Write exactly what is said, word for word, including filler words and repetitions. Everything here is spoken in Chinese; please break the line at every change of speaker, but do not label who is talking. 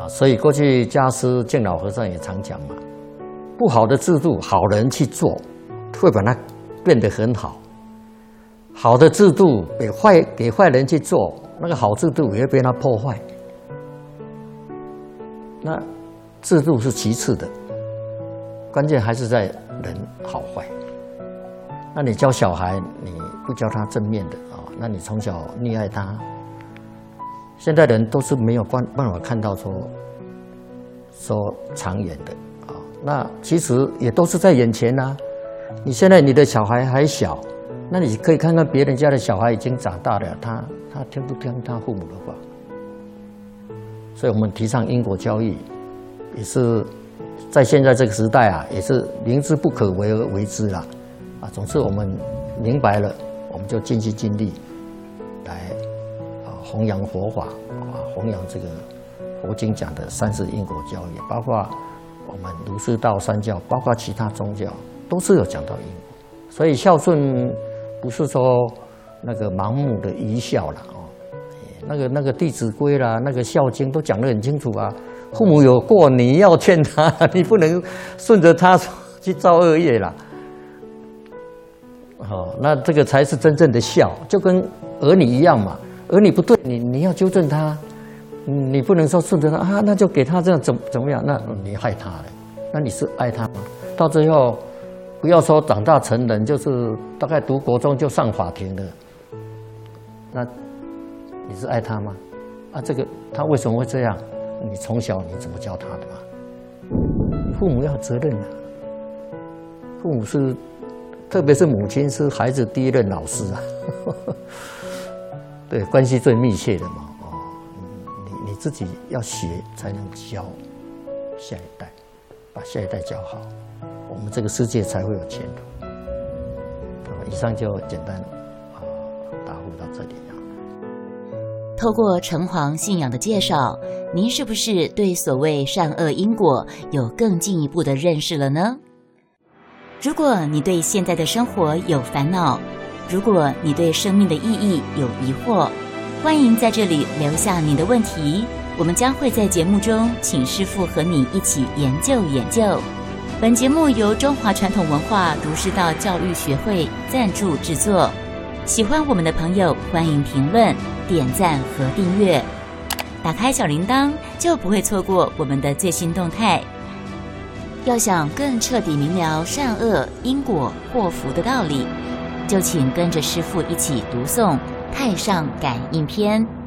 啊，所以过去家师敬老和尚也常讲嘛，不好的制度，好人去做，会把它变得很好；好的制度给坏给坏人去做，那个好制度也会被他破坏。那制度是其次的，关键还是在人好坏。那你教小孩，你不教他正面的啊，那你从小溺爱他。现在人都是没有办办法看到说说长远的啊，那其实也都是在眼前啊。你现在你的小孩还小，那你可以看看别人家的小孩已经长大了，他他听不听他父母的话？所以我们提倡因果教育，也是在现在这个时代啊，也是明知不可为而为之啦。啊，总之我们明白了，我们就尽心尽力来。弘扬佛法啊，弘扬这个佛经讲的三世因果教育，包括我们儒释道三教，包括其他宗教，都是有讲到因果。所以孝顺不是说那个盲目的愚孝了哦，那个那个《弟子规》啦，那个《孝经》都讲得很清楚啊。父母有过，你要劝他，你不能顺着他去造恶业啦。哦，那这个才是真正的孝，就跟儿女一样嘛。儿女不对，你你要纠正他，你不能说顺着他啊，那就给他这样怎怎么样？那你害他了，那你是爱他吗？到最后，不要说长大成人，就是大概读国中就上法庭了，那你是爱他吗？啊，这个他为什么会这样？你从小你怎么教他的嘛？父母要责任啊，父母是，特别是母亲是孩子第一任老师啊。对，关系最密切的嘛，哦，你你自己要学，才能教下一代，把下一代教好，我们这个世界才会有前途。好，以上就简单啊答复到这里啊。
透过城隍信仰的介绍，您是不是对所谓善恶因果有更进一步的认识了呢？如果你对现在的生活有烦恼，如果你对生命的意义有疑惑，欢迎在这里留下你的问题，我们将会在节目中请师父和你一起研究研究。本节目由中华传统文化儒释道教育学会赞助制作。喜欢我们的朋友，欢迎评论、点赞和订阅，打开小铃铛就不会错过我们的最新动态。要想更彻底明了善恶因果祸福的道理，就请跟着师父一起读诵《太上感应篇》。